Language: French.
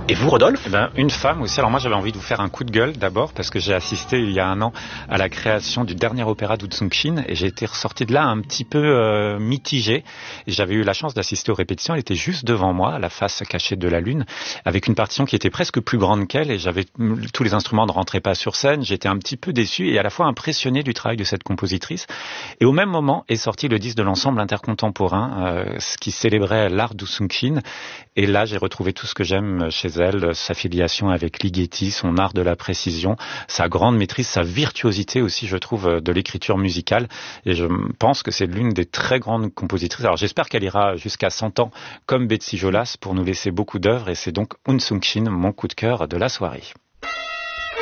Et vous, Rodolphe? Eh ben, une femme aussi. Alors moi, j'avais envie de vous faire un coup de gueule d'abord parce que j'ai assisté il y a un an à la création du dernier opéra d'Oudsunkshin et j'ai été ressorti de là un petit peu mitigé. Et j'avais eu la chance d'assister aux répétitions. Elle était juste devant moi, à la face cachée de la lune, avec une partition qui était presque plus grande qu'elle et tous les instruments ne rentraient pas sur scène. J'étais un petit peu déçu et à la fois impressionné du travail de cette compositrice. Et au même moment est sorti le disque de l'ensemble intercontemporain, ce qui célébrait l'art d'Oudsunkshin. Et là, j'ai retrouvé tout ce que j'aime chez elle, sa filiation avec Ligeti, son art de la précision, sa grande maîtrise, sa virtuosité aussi, je trouve, de l'écriture musicale. Et je pense que c'est l'une des très grandes compositrices. Alors j'espère qu'elle ira jusqu'à 100 ans comme Betsy Jolas pour nous laisser beaucoup d'œuvres. Et c'est donc Oudsunkshin, mon coup de cœur de la soirée.